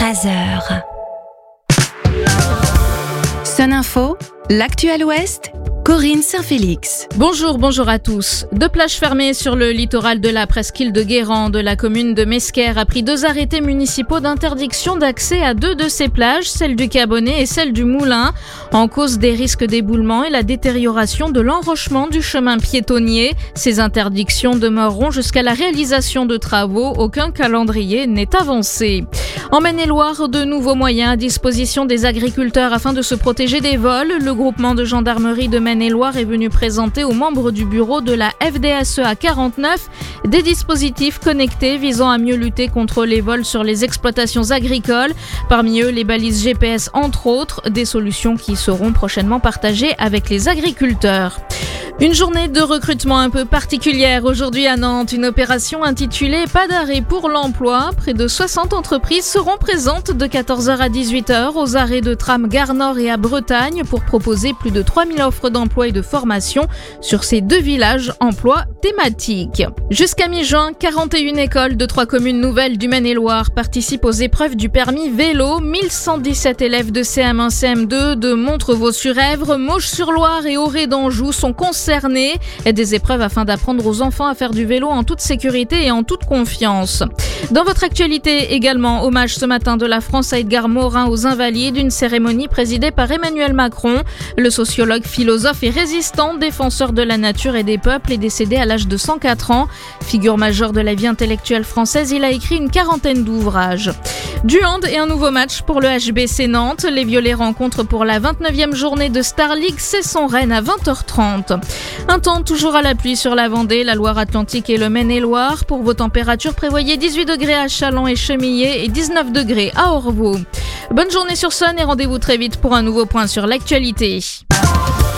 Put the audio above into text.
Mazeur. Sun Info, l'actu à l'Ouest, Corinne Saint-Félix. Bonjour à tous. 2 plages fermées sur le littoral de la presqu'île de Guérande. La commune de Mesquer a pris 2 arrêtés municipaux d'interdiction d'accès à 2 de ces plages, celle du Cabonnet et celle du Moulin, en cause des risques d'éboulement et la détérioration de l'enrochement du chemin piétonnier. Ces interdictions demeureront jusqu'à la réalisation de travaux. Aucun calendrier n'est avancé. En Maine-et-Loire, de nouveaux moyens à disposition des agriculteurs afin de se protéger des vols. Le groupement de gendarmerie de Maine-et-Loire est venu présenter aux membres du bureau de la FDSEA 49 des dispositifs connectés visant à mieux lutter contre les vols sur les exploitations agricoles. Parmi eux, les balises GPS entre autres, des solutions qui seront prochainement partagées avec les agriculteurs. Une journée de recrutement un peu particulière aujourd'hui à Nantes, une opération intitulée « Pas d'arrêt pour l'emploi ». Près de 60 entreprises seront présentes de 14h à 18h aux arrêts de tram Gare Nord et à Bretagne pour proposer plus de 3000 offres d'emploi et de formation sur ces 2 villages emploi thématiques. Jusqu'à mi-juin, 41 écoles de 3 communes nouvelles du Maine-et-Loire participent aux épreuves du permis vélo. 1117 élèves de CM1, CM2 de Montrevaux-sur-Èvre, Mauches-sur-Loire et Auray d'Anjou sont concernés. Des épreuves afin d'apprendre aux enfants à faire du vélo en toute sécurité et en toute confiance. Dans votre actualité également, hommage ce matin de la France à Edgar Morin aux Invalides, une cérémonie présidée par Emmanuel Macron. Le sociologue, philosophe et résistant, défenseur de la nature et des peuples, est décédé à l'âge de 104 ans. Figure majeure de la vie intellectuelle française, il a écrit une 40aine d'ouvrages. Du hand et un nouveau match pour le HBC Nantes. Les Violets rencontrent pour la 29e journée de Star League Cesson-Rennes à 20h30. Un temps toujours à la pluie sur la Vendée, la Loire-Atlantique et le Maine-et-Loire. Pour vos températures, prévoyez 18 degrés à Châlons et Chemillé et 19 degrés à Orvaux. Bonne journée sur Sun et rendez-vous très vite pour un nouveau point sur l'actualité.